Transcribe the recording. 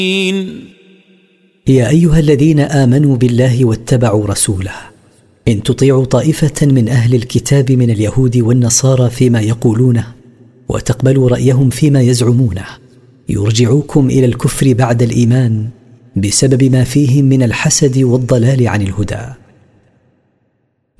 يا أيها الذين آمنوا بالله واتبعوا رسوله إن تطيعوا طائفة من أهل الكتاب من اليهود والنصارى فيما يقولونه وتقبلوا رأيهم فيما يزعمونه يرجعوكم إلى الكفر بعد الإيمان بسبب ما فيهم من الحسد والضلال عن الهدى.